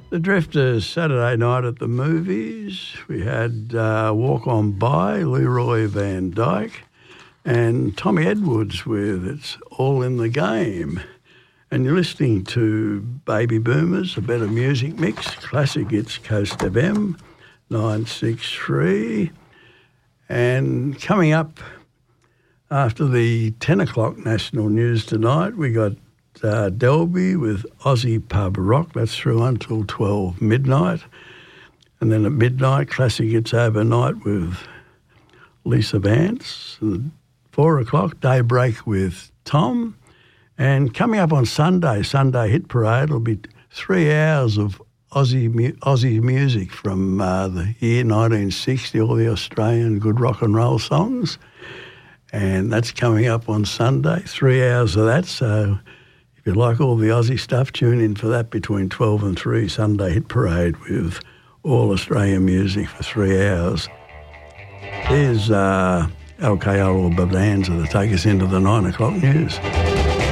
The Drifters, Saturday night at the movies. We had Walk On By, Leroy Van Dyke, and Tommy Edwards with It's All in the Game. And you're listening to Baby Boomers, a better music mix, classic hits, Coast FM, 963. And coming up after the 10 o'clock national news tonight, we got Delby with Aussie Pub Rock. That's through until 12 midnight. And then at midnight, classic hits overnight with Lisa Vance. And 4 o'clock, Daybreak with Tom. And coming up on Sunday Hit Parade, will be 3 hours of Aussie music from the year 1960, all the Australian good rock and roll songs. And that's coming up on Sunday, 3 hours of that. So if you like all the Aussie stuff, tune in for that between 12 and 3, Sunday Hit Parade with all Australian music for 3 hours. There's LKL or Bonanza to take us into the 9 o'clock news.